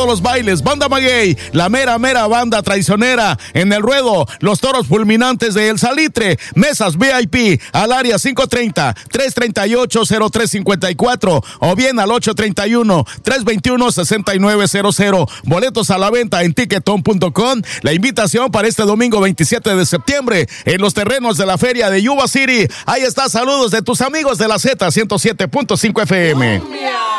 todos los bailes. Banda Maguey, la mera banda traicionera. En el ruedo, los toros fulminantes de El Salitre. Mesas VIP al área 530-338-0354 o bien al 831-321-6900. Boletos a la venta en Ticketon.com. La invitación para este domingo 27 de septiembre en los terrenos de la feria de Yuba City. Ahí está, saludos de tus amigos de la Z 107.5 FM.